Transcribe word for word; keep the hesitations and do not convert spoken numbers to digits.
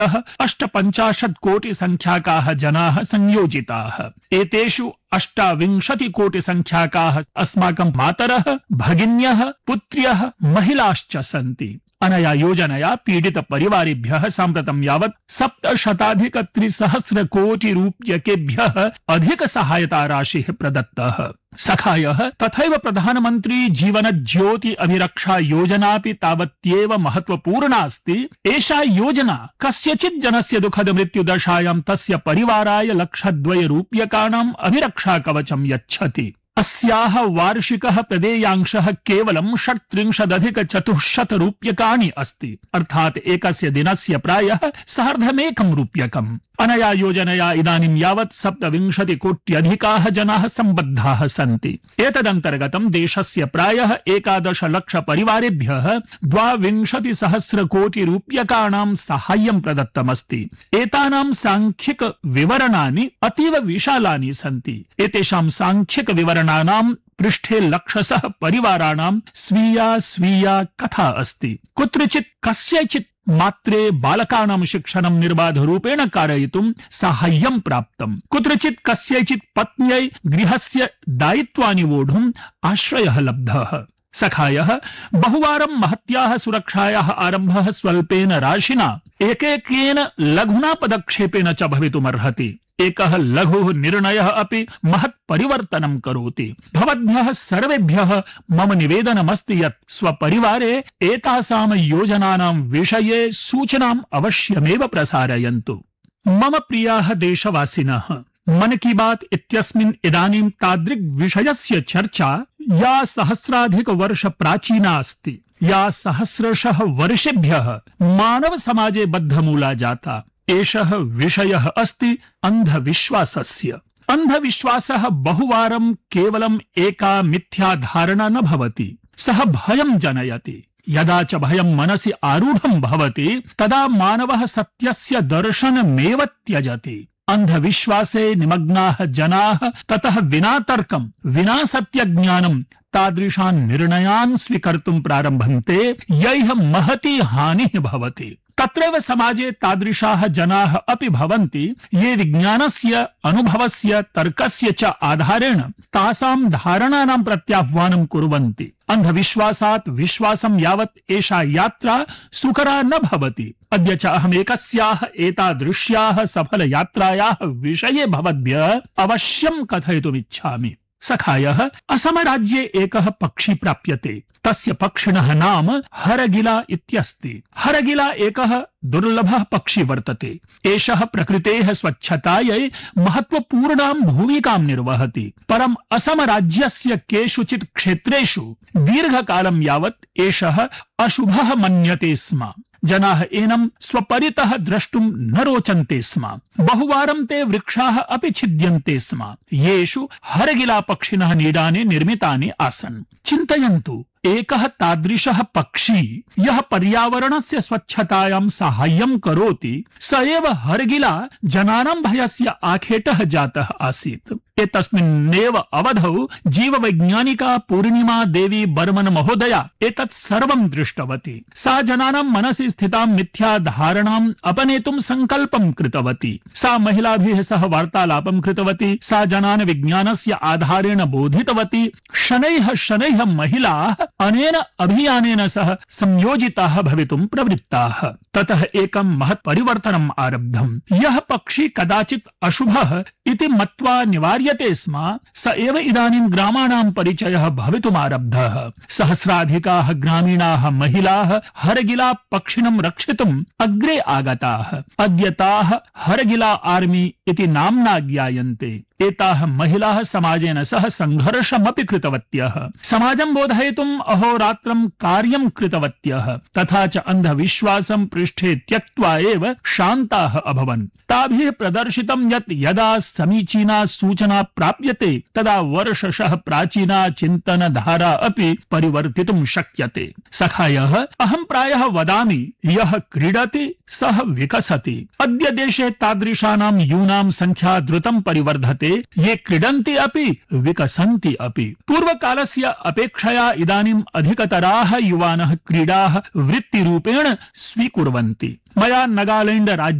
अष्टपञ्चाशत् कोटि संख्याकाः जनाः संयोजिताः। एतेषु अष्टाविंशति कोटि संख्याकाः अस्माकं मातरः, भगिन्यः, पुत्र्यः, महिलाश्च सन्ति। अनया योजनया पीडित परिवारेभ्यः साम्प्रतं यावत् सप्तशताधिक त्रिसहस्र कोटि रूप्यकेभ्यः अधिक सहायता राशिः प्रदत्तः। सखायः तथैव प्रधानमन्त्री जीवन ज्योति अभिरक्षा योजनापि तावत्येव महत्वपूर्णा अस्ति। एषा योजना कस्यचित् जनस्य दुःखद मृत्युदशायां तस्य परिवाराय लक्षद्वय रूप्यकाणाम् अभिरक्षा कवचं यच्छति। अस्याः वार्षिकः प्रदेयांशः केवलं षट्त्रिंशदधिक चतुश्शत रूप्यकाणि अस्ति, अर्थात् एकस्य दिनस्य प्रायः सार्धमेकं रूप्यकम्। अनया योजनया इदानीं यावत् सप्तविंशति कोट्यधिकाः जनाः सम्बद्धाः सन्ति। एतदन्तर्गतं देशस्य प्रायः एकादश लक्ष परिवारेभ्यः द्वाविंशति सहस्र कोटि रूप्यकाणां साहाय्यं प्रदत्तमस्ति। एतानां सांख्यिक विवरणानि अतीव विशालानि सन्ति। एतेषां सांख्यिक विवरणानां पृष्ठे लक्षशः परिवाराणां स्वीया स्वीया कथा अस्ति। कुत्रचित् कस्यचित् मात्रे बालकानां शिक्षणं निर्बाधरूपेण कारयितुं साहाय्यं प्राप्तम्। कुत्रचित् कस्यचित् पत्न्यै गृहस्य दायित्वानि वोढुम् आश्रयः लब्धः। सखायः बहुवारं महत्याः सुरक्षायाः आरम्भः स्वल्पेन राशिना एकेकेन लघुना पदक्षेपेन च भवितुमर्हति। एकः लघुः निर्णयः अपि महत् परिवर्तनं करोति। भवद्भ्यः सर्वेभ्यः मम निवेदनमस्ति यत् स्वपरिवारे एतासां योजनानां विषये सूचनाम् अवश्यमेव प्रसारयन्तु। मम प्रियाः देशवासिनः, मन की बात इत्यस्मिन् इदानीं तादृक् विषयस्य चर्चा या सहस्राधिक वर्ष प्राचीना अस्ति, या सहस्रशः वर्षेभ्यः मानव समाजे बद्धमूला जाता। एषः विषयः अस्ति अन्धविश्वासस्य। अन्धविश्वासः बहुवारं केवलम् एका मिथ्या धारणा न भवति, सः भयं जनयति। यदा च भयं मनसि आरूढं भवति तदा मानवः सत्यस्य दर्शनमेव त्यजति। अन्धविश्वासे निमग्नाः जनाः ततः विना तर्कं, विना सत्यज्ञानं तादृशान् निर्णयान् स्वीकर्तुं प्रारभन्ते, यैः महती हानिः भवति। तत्रैव समाजे तादृशाः जनाः अपि भवन्ति ये विज्ञानस्य, अनुभवस्य, तर्कस्य च आधारेण तासां धारणानां प्रत्याह्वानं कुर्वन्ति। अन्धविश्वासात् विश्वासं यावत् एषा यात्रा सुकरा न भवति। अद्य च अहमेकस्याः एतादृश्याः सफलयात्रायाः विषये भवद्भ्यः अवश्यं कथयितुमिच्छामि। सखायः असमराज्ये एकः पक्षी प्राप्यते। तस्य पक्षिणः नाम हरगिला इत्यस्ति। हरगिला एकः दुर्लभः पक्षी वर्तते। एषः प्रकृतेः स्वच्छतायै महत्वपूर्णां भूमिकां निर्वहति। परम् असमराज्यस्य केषुचित् क्षेत्रेषु दीर्घकालं यावत् एषः अशुभः मन्यते स्म। जनाः एनं स्वपरितः द्रष्टुं न रोचन्ते स्म। बहुवारं ते वृक्षाः अपि छिद्यन्ते स्म, येषु हरगिला पक्षिणः नीडानि निर्मितानि आसन्। चिन्तयन्तु, एकः तादृशः पक्षी यः पर्यावरणस्य स्वच्छतायां साहाय्यं करोति, स एव हरगिला जनानां भयस्य आखेटः जातः आसीत्। एतस्मिन्नेव अवधौ जीववैज्ञानिका पूर्णिमा देवी बर्मन महोदया एतत् सर्वं दृष्टवती। सा जनानां मनसि स्थितां मिथ्या धारणाम् अपनेतुं सङ्कल्पं कृतवती। सा महिलाभिः सह वार्तालापं कृतवती। सा जनान् विज्ञानस्य आधारेण बोधितवती। शनैः शनैः महिलाः अनेन अभियानेन सह संयोजिताः भवितुं प्रवृत्ताः। ततः एकं महत् परिवर्तनम् आरब्धम्। यः पक्षी कदाचित् अशुभः इति मत्वा निवार्यते स्म, स एव इदानीं ग्रामाणां परिचयः भवितुमारब्धः। सहस्राधिकाः ग्रामीणाः महिलाः हरगिला पक्षिणं रक्षितुम् अग्रे आगताः। अद्य ताः हरगिला आर्मी इति नाम्ना ज्ञायन्ते। एताः महिलाः समाजेन सह संघर्षमपि कृतवत्यः। समाजं बोधयितुम् अहोरात्रं कार्यं कृतवत्यः। तथा च अन्धविश्वासं पृष्ठे त्यक्त्वा एव शान्ताः अभवन्। ताभिः प्रदर्शितं यत् यदा समीचीना सूचना प्राप्यते तदा वर्षशः प्राचीना चिन्तनधारा अपि परिवर्तितुं शक्यते। सखायः, अहं प्रायः वदामि, यः क्रीडति सः विकसति। अद्य देशे तादृशानां यूनां संख्या द्रुतं परिवर्धते। ये क्रीडन्ति अपि विकसन्ति अपि। पूर्वकालस्य अपेक्षया इदानीम् अधिकतराः युवानः क्रीडाः वृत्तिरूपेण स्वीकुर्वन्ति। मया नागालैंड राज्य